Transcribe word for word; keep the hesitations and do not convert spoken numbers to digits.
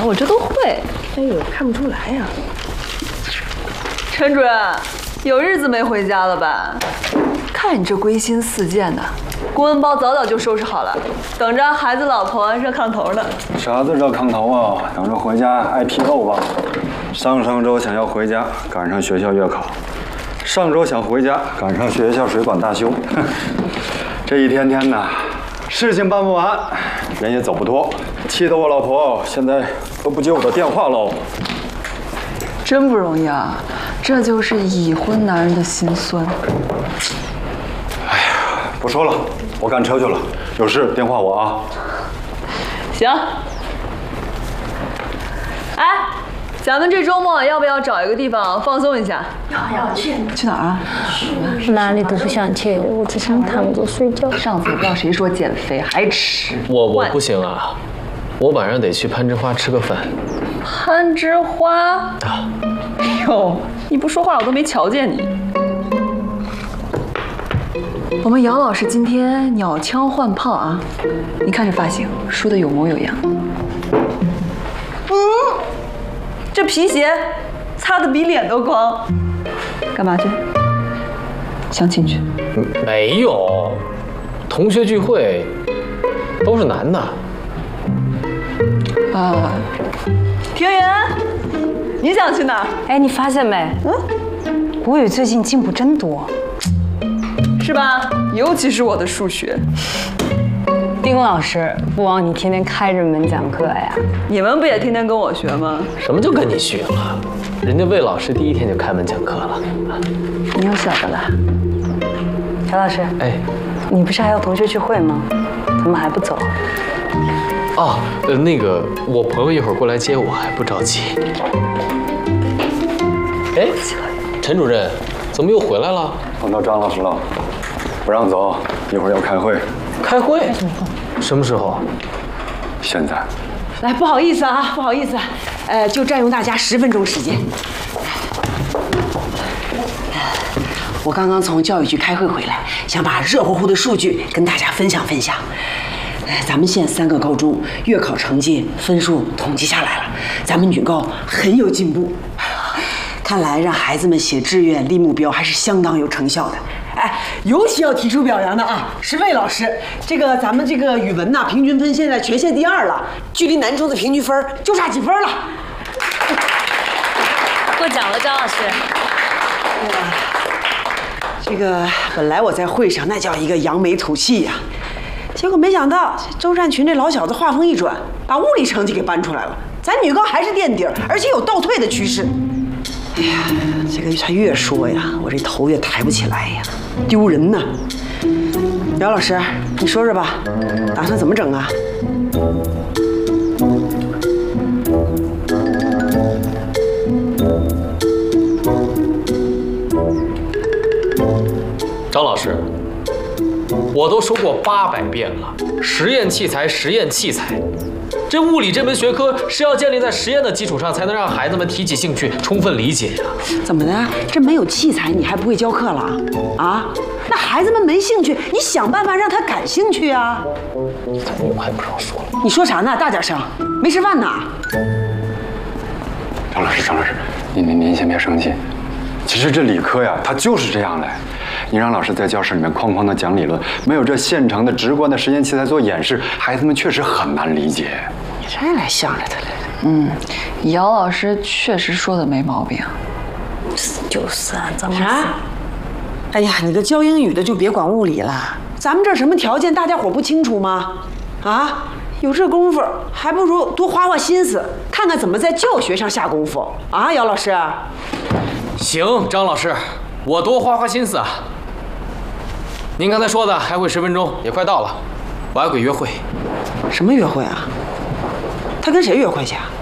我这都会。 哎呦，看不出来呀。 陈主任，有日子没回家了吧？看你这归心似箭的，公文包早早就收拾好了，等着孩子老婆热炕头呢。 啥子热炕头啊？等着回家挨批斗吧。上上周想要回家，赶上学校月考；上周想回家，赶上学校水管大修。这一天天的，事情办不完，人也走不脱，气得我老婆现在都不接我的电话喽。 真不容易啊，这就是已婚男人的心酸。 哎呀，不说了，我赶车去了，有事电话我啊。 行。哎，咱们这周末要不要找一个地方放松一下？ 要要去去哪儿啊？ 哪里都不想去，我只想躺着睡觉。 上次也不知道谁说减肥还吃。 我我不行啊，我晚上得去攀枝花吃个饭。 攀枝花啊！哎呦，你不说话我都没瞧见你。我们杨老师今天鸟枪换炮啊！你看这发型，梳得有模有样。嗯，这皮鞋擦得比脸都光。干嘛去？相亲去？ 没有，同学聚会都是男的。 啊，庭云，你想去哪儿？ 哎，你发现没？嗯，国语最近进步真多， 是吧？尤其是我的数学。 丁老师不枉你天天开着门讲课呀。 你们不也天天跟我学吗？ 什么就跟你学了？人家魏老师第一天就开门讲课了。 你有小的了？ 乔老师， 哎， 你不是还有同学聚会吗？怎么还不走？ 哦，呃，那个我朋友一会儿过来接我，还不着急。哎，陈主任，怎么又回来了？ 碰到张老师了，不让走，一会儿要开会。 开会？什么时候？ 现在。 来，不好意思啊，不好意思，呃，就占用大家十分钟时间。我刚刚从教育局开会回来，想把热乎乎的数据跟大家分享分享。咱们县三个高中月考成绩分数统计下来了，咱们女高很有进步。看来让孩子们写志愿立目标还是相当有成效的。哎，尤其要提出表扬的啊，是魏老师。这个咱们这个语文呐，平均分现在全县第二了，距离南中的平均分就差几分了。 过奖了，张老师。 对吧？这个本来我在会上那叫一个扬眉吐气呀、啊。结果没想到，周善群这老小子话锋一转，把物理成绩给搬出来了。咱女高还是垫底儿，而且有倒退的趋势。哎呀，这个他越说呀，我这头越抬不起来呀，丢人呐！姚老师，你说说吧，打算怎么整啊？ 张老师。我都说过八百遍了，实验器材，实验器材。这物理这门学科是要建立在实验的基础上，才能让孩子们提起兴趣，充分理解呀。 怎么的？这没有器材，你还不会教课了啊？那孩子们没兴趣，你想办法让他感兴趣啊！ 你怎么又还不让说了？ 你说啥呢？大点声！没吃饭呢？ 张老师，张老师，您您您先别生气。其实这理科呀，它就是这样的。你让老师在教室里面哐哐的讲理论，没有这现成的直观的实验器材做演示，孩子们确实很难理解。 你这来向着他来了。 嗯，姚老师确实说的没毛病。 就是啊，张老师。 啥？哎呀，你个教英语的就别管物理了。咱们这什么条件，大家伙不清楚吗？啊，有这功夫，还不如多花花心思，看看怎么在教学上下功夫啊，姚老师。 行，张老师，我多花花心思啊。您刚才说的开会十分钟也快到了，我还有个约会。 什么约会啊？他跟谁约会去啊？